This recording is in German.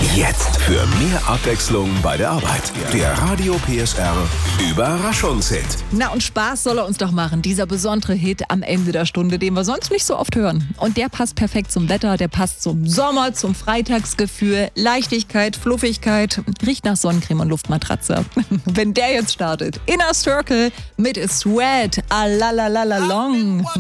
Jetzt für mehr Abwechslung bei der Arbeit. Der Radio PSR Überraschungshit. Na und Spaß soll er uns doch machen, dieser besondere Hit am Ende der Stunde, den wir sonst nicht so oft hören. Und der passt perfekt zum Wetter, der passt zum Sommer, zum Freitagsgefühl, Leichtigkeit, Fluffigkeit, riecht nach Sonnencreme und Luftmatratze. Wenn der jetzt startet, Inner Circle mit Sweat, a la la la la long.